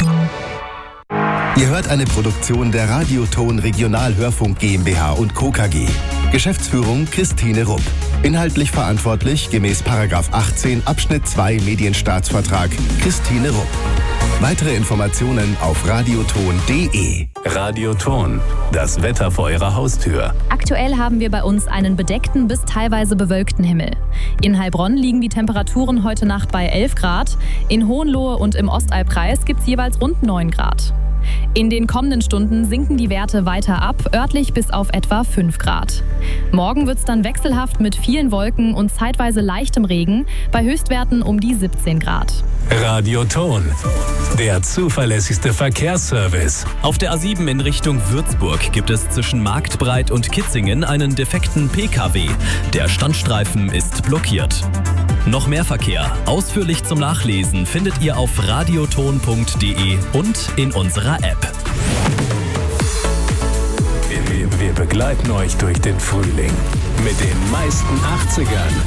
Ihr hört eine Produktion der Radioton Regionalhörfunk GmbH und Co. KG. Geschäftsführung Christine Rupp. Inhaltlich verantwortlich gemäß § 18 Abschnitt 2 Medienstaatsvertrag Christine Rupp. Weitere Informationen auf radioton.de. Radioton, das Wetter vor Ihrer Haustür. Aktuell haben wir bei uns einen bedeckten bis teilweise bewölkten Himmel. In Heilbronn liegen die Temperaturen heute Nacht bei 11 Grad. In Hohenlohe und im Ostalbkreis gibt es jeweils rund 9 Grad. In den kommenden Stunden sinken die Werte weiter ab, örtlich bis auf etwa 5 Grad. Morgen wird es dann wechselhaft mit vielen Wolken und zeitweise leichtem Regen, bei Höchstwerten um die 17 Grad. Radioton, der zuverlässigste Verkehrsservice. Auf der A7 in Richtung Würzburg gibt es zwischen Marktbreit und Kitzingen einen defekten PKW. Der Standstreifen ist blockiert. Noch mehr Verkehr, ausführlich zum Nachlesen, findet ihr auf radioton.de und in unserer App. Wir begleiten euch durch den Frühling mit den meisten 80ern.